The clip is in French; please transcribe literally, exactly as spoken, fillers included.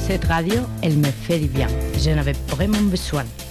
Cette radio, elle me fait du bien. J'en avais vraiment besoin.